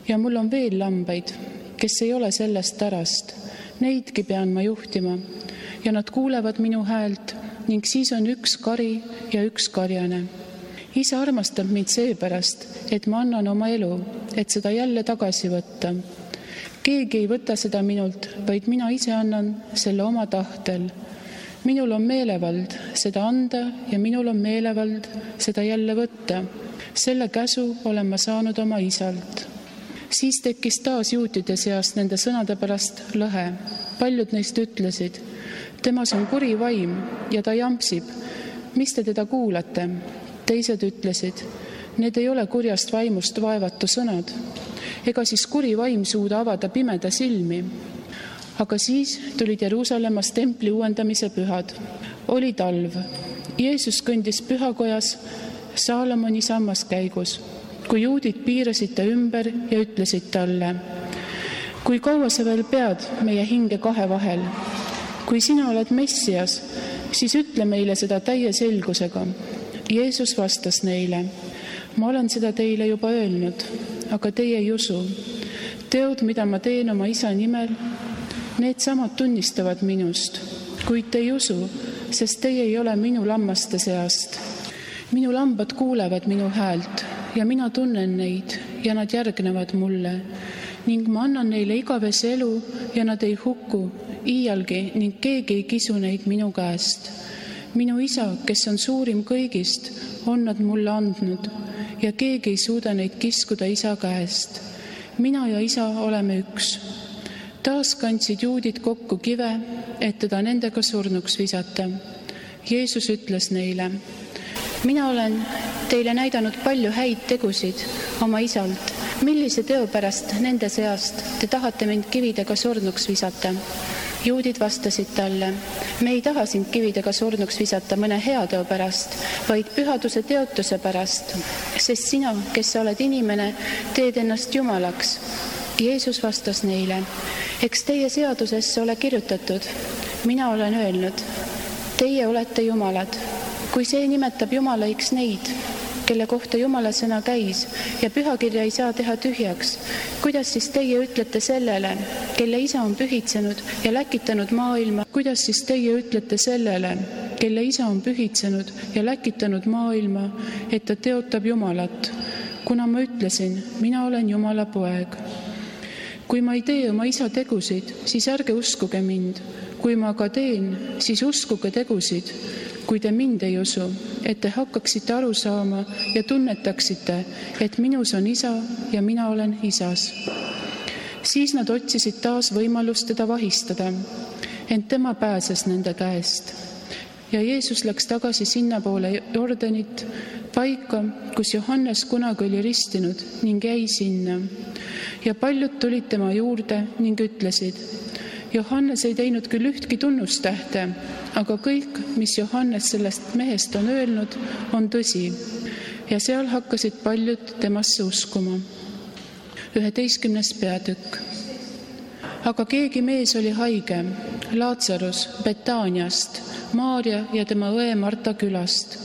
Ja mul on veel lambaid, kes ei ole sellest ärast. Neidki pean ma juhtima ja nad kuulevad minu häält ning siis on üks kari ja üks karjane. Isa armastab mind seepärast, et ma annan oma elu, et seda jälle tagasi võtta. Keegi ei võta seda minult, vaid mina ise annan selle oma tahtel. Minul on meelevald seda anda ja minul on meelevald seda jälle võtta. Selle käsu olen ma saanud oma isalt. Siis tekkis taas juutide seast nende sõnade pärast lõhe. Paljud neist ütlesid, temas on kuri vaim ja ta jampsib. Mis te teda kuulate? Teised ütlesid, need ei ole kurjast vaimust vaevatu sõnad. Ega siis kuri vaim suuda avada pimeda silmi. Aga siis tulid Jeruusalemmas templi uuendamise pühad. Oli talv. Jeesus kõndis pühakojas Saalomoni sammaskäigus, kui juudid piirasid ta ümber ja ütlesid talle, kui kaua sa veel pead meie hinge kahe vahel? Kui sina oled Messias, siis ütle meile seda täie selgusega. Jeesus vastas neile, ma olen seda teile juba öelnud, aga teie ei usu. Teod, mida ma teen oma isa nimel, need samad tunnistavad minust, kuid te ei usu, sest teie ei ole minu lammaste seast. Minu lambad kuulevad minu häält ja mina tunnen neid ja nad järgnevad mulle ning ma annan neile igavese elu ja nad ei hukku iialgi ning keegi ei kisu neid minu käest. Minu isa, kes on suurim kõigist, on nad mulle andnud ja keegi ei suuda neid kiskuda isa käest. Mina ja isa oleme üks. Taas kandsid juudid kokku kive, et teda nendega surnuks visata. Jeesus ütles neile, mina olen teile näidanud palju häid tegusid oma isalt. Millise teo pärast nende seast te tahate mind kividega surnuks visata? Juudid vastasid talle, me ei taha sind kividega surnuks visata mõne hea teo pärast, vaid pühaduse teotuse pärast, sest sina, kes sa oled inimene, teed ennast jumalaks. Jeesus vastas neile, eks teie seadusesse ole kirjutatud, mina olen öelnud, teie olete jumalad. Kui see nimetab jumalaiks neid, kelle kohta Jumala sõna käis ja pühakirja ei saa teha tühjaks, kuidas siis teie ütlete sellele, kelle isa on pühitsenud ja läkitanud maailma, et ta teotab Jumalat, kuna ma ütlesin, mina olen Jumala poeg. Kui ma ei tee oma isa tegusid, siis ärge uskuge mind. Kui ma aga teen, siis uskuge tegusid. Kui te mind ei usu, et te hakkaksite aru saama ja tunnetaksite, et minus on isa ja mina olen isas. Siis nad otsisid taas võimalust teda vahistada, ent tema pääses nende käest. Ja Jeesus läks tagasi sinnapoole Jordanit, paika, kus Johannes kunagi oli ristinud ning jäi sinna. Ja paljud tulid tema juurde ning ütlesid, Johannes ei teinud küll ühtki tunnustähte, aga kõik, mis Johannes sellest mehest on öelnud, on tõsi. Ja seal hakkasid paljud temasse uskuma. 11. peatükk. Aga keegi mees oli haige, Laatsarus Betaaniast, Maaria ja tema õe Marta külast.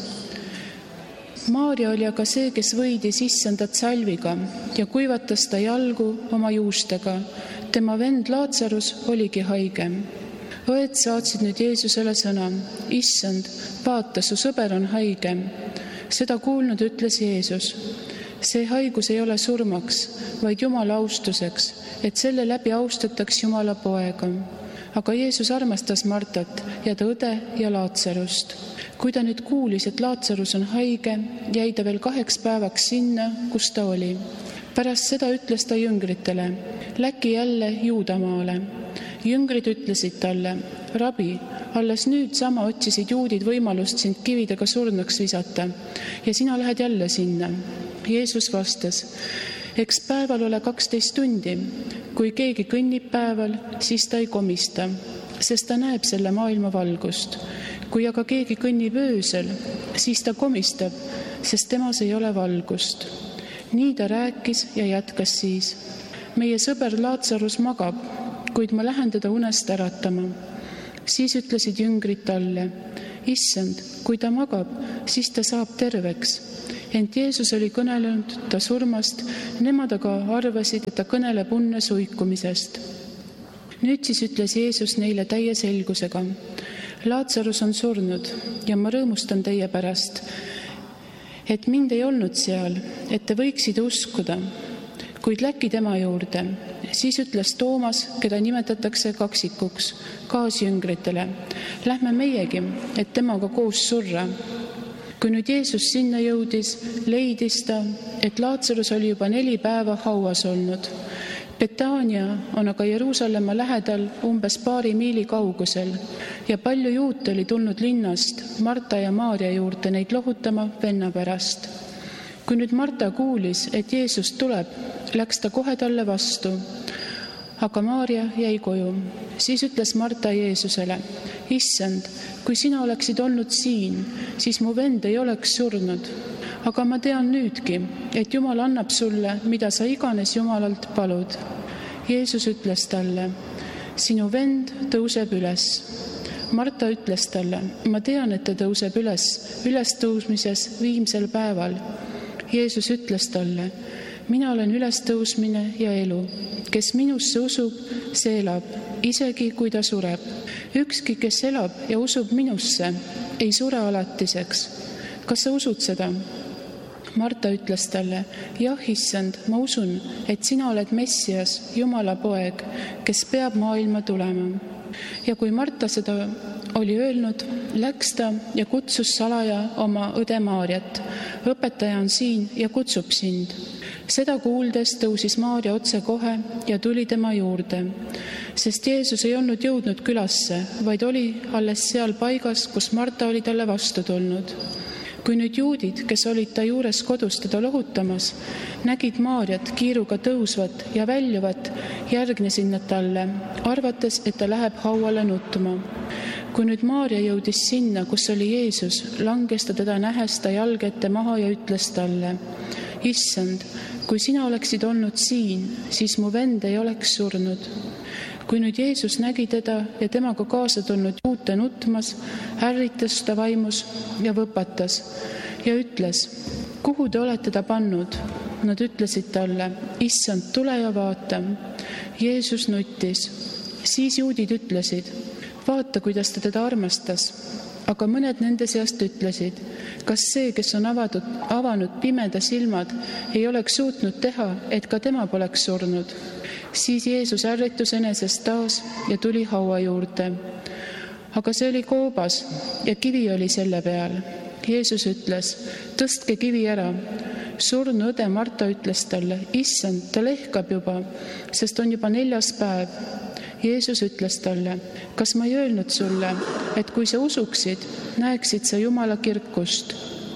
Maaria oli aga see, kes võidis issandat salviga ja kuivatas ta jalgu oma juustega. Tema vend Laatsarus oligi haige. Õed saatsid nüüd Jeesusele sõna, issand, vaata, su sõber on haige. Seda kuulnud ütles Jeesus, see haigus ei ole surmaks, vaid Jumala austuseks, et selle läbi austataks Jumala poega. Aga Jeesus armastas Martat ja ta õde ja Laatsarust. Kui ta nüüd kuulis, et Laatsarus on haige, jäi ta veel 2 päevaks sinna, kus ta oli. Pärast seda ütles ta jüngritele, läki jälle Juudamaale. Jüngrid ütlesid talle, rabi, alles nüüd sama otsisid juudid võimalust sind kividega surnuks visata ja sina lähed jälle sinna. Jeesus vastas, eks päeval ole 12 tundi. Kui keegi kõnnib päeval, siis ta ei komista, sest ta näeb selle maailma valgust. Kui aga keegi kõnnib öösel, siis ta komistab, sest temas ei ole valgust. Nii ta rääkis ja jätkas siis. Meie sõber Laatsarus magab, kuid ma lähen teda unest äratama. Siis ütlesid jüngrid talle, issand, kui ta magab, siis ta saab terveks. Ent Jeesus oli kõnelenud ta surmast, nemad aga arvasid, et ta kõneleb unne suikumisest. Nüüd siis ütles Jeesus neile täie selgusega: Laatsarus on surnud ja ma rõõmustan teie pärast, et mind ei olnud seal, et te võiksite uskuda. Kuid läki tema juurde. Siis ütles Toomas, keda nimetatakse kaksikuks, kaasjüngritele: lähme meiegi, et temaga koos surra. Kui nüüd Jeesus sinna jõudis, leidis ta, et Laatsarus oli juba 4 päeva hauas olnud. Betaania on aga Jeruusalemma lähedal umbes 2 miili kaugusel ja palju juute oli tulnud linnast Marta ja Maarja juurde neid lohutama venna pärast. Kui nüüd Marta kuulis, et Jeesus tuleb, läks ta kohe talle vastu, aga Maarja jäi koju. Siis ütles Marta Jeesusele: Issand, kui sina oleksid olnud siin, siis mu vend ei oleks surnud. Aga ma tean nüüdki, et Jumal annab sulle, mida sa iganes Jumalalt palud. Jeesus ütles talle: sinu vend tõuseb üles. Marta ütles talle: ma tean, et ta tõuseb ülestõusmises viimsel päeval. Jeesus ütles talle: mina olen ülestõusmine ja elu. Kes minusse usub, see elab, isegi kui ta sureb. Ükski, kes elab ja usub minusse, ei sure alatiseks. Kas sa usud seda? Marta ütles talle: jah, issand, ma usun, et sina oled Messias, Jumala poeg, kes peab maailma tulema. Ja kui Marta seda oli öelnud, läks ta ja kutsus salaja oma õde Maarjat: õpetaja on siin ja kutsub sind. Seda kuuldes tõusis Maarja otse kohe ja tuli tema juurde, sest Jeesus ei olnud jõudnud külasse, vaid oli alles seal paigas, kus Marta oli talle vastu tulnud. Kui nüüd juudid, kes olid ta juures kodus teda lohutamas, nägid Maarjat kiiruga tõusvat ja väljuvat, järgnesid nad talle, arvates, et ta läheb hauale nuttuma. Kui nüüd Maarja jõudis sinna, kus oli Jeesus, langes ta teda nähes ta jalg ette maha ja ütles talle: Issand, kui sina oleksid olnud siin, siis mu vend ei oleks surnud. Kui nüüd Jeesus nägi teda ja temaga kaasa tulnud juute nutmas, ärritas ta vaimus ja võpatas ja ütles: kuhu te olete ta pannud? Nad ütlesid talle: Issand, tule ja vaata. Jeesus nuttis. Siis juudid ütlesid: vaata, kuidas ta teda armastas. Aga mõned nende seast ütlesid: kas see, kes on avanud pimeda silmad, ei oleks suutnud teha, et ka tema poleks surnud? Siis Jeesus ärritus enesest taas ja tuli haua juurde. Aga see oli koobas ja kivi oli selle peal. Jeesus ütles: tõstke kivi ära. Surnu õde Marta ütles talle: Issand, ta lehkab juba, sest on juba 4. päev. Jeesus ütles talle: kas ma ei öelnud sulle, et kui sa usuksid, näeksid sa Jumala kirkust?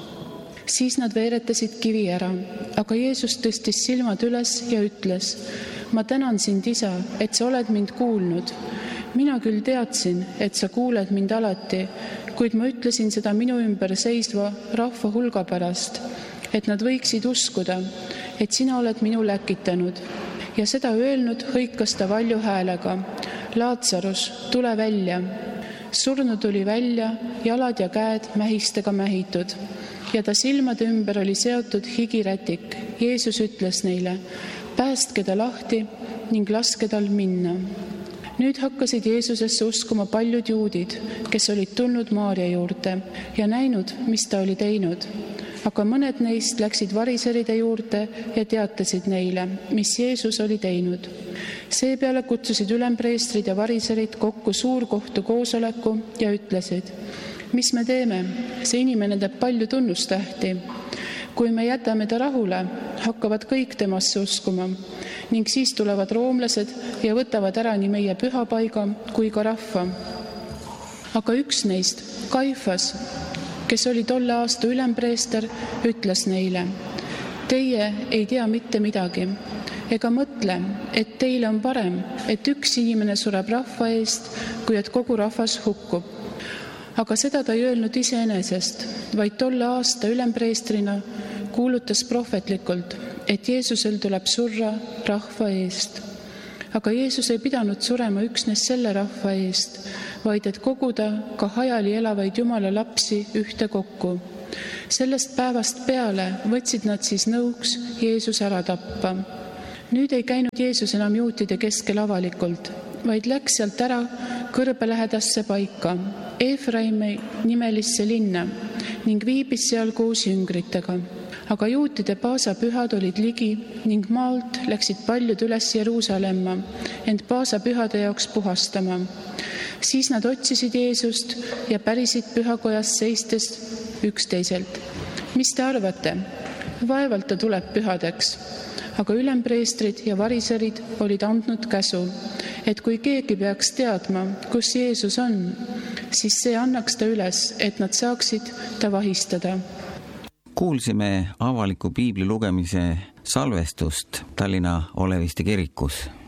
Siis nad veeretasid kivi ära, aga Jeesus tõstis silmad üles ja ütles: ma tänan sind, Isa, et sa oled mind kuulnud. Mina küll teadsin, et sa kuuled mind alati, kuid ma ütlesin seda minu ümber seisva rahva hulga pärast, et nad võiksid uskuda, et sina oled minu läkitanud. Ja seda öelnud hõikas ta valju häälega: Laatsarus, tule välja. Surnu tuli välja, jalad ja käed mähistega mähitud ja ta silmade ümber oli seotud higirätik. Jeesus ütles neile: päästke ta lahti ning laske tal minna. Nüüd hakkasid Jeesusesse uskuma paljud juudid, kes olid tulnud Maarja juurde ja näinud, mis ta oli teinud. Aga mõned neist läksid variseride juurde ja teatasid neile, mis Jeesus oli teinud. Seepeale kutsusid ülempreestrid ja variserid kokku suurkohtu koosoleku ja ütlesid: mis me teeme? See inimene teeb palju tunnustähti. Kui me jätame ta rahule, hakkavad kõik temasse uskuma ning siis tulevad roomlased ja võtavad ära nii meie pühapaiga kui ka rahva. Aga üks neist, Kaifas, kes oli tolle aasta ülempreester, ütles neile: teie ei tea mitte midagi ega mõtle, et teile on parem, et üks inimene sureb rahva eest, kui et kogu rahvas hukkub. Aga seda ta ei öelnud iseenesest, vaid tolle aasta ülempreestrina kuulutas prohvetlikult, et Jeesusel tuleb surra rahva eest. Aga Jeesus ei pidanud surema üksnes selle rahva eest, vaid et koguda ka hajali elavaid Jumala lapsi ühte kokku. Sellest päevast peale võtsid nad siis nõuks Jeesus ära tappa. Nüüd ei käinud Jeesus enam juutide keskel avalikult, vaid läks sealt ära kõrbelähedasse paika, Efraimi nimelisse linna ning viibis seal koos jüngritega. Aga juutide paasapühad olid ligi ning maalt läksid paljud üles Jeruusalemma, ent paasapühade jaoks puhastama. Siis nad otsisid Jeesust ja pärisid pühakojas seistes üksteiselt. Mis te arvate? Vaevalt ta tuleb pühadeks. Aga ülempreestrid ja variserid olid andnud käsu, et kui keegi peaks teadma, kus Jeesus on, siis see annaks ta üles, et nad saaksid ta vahistada. Kuulsime avaliku piibli lugemise salvestust Tallinna Oleviste kirikus.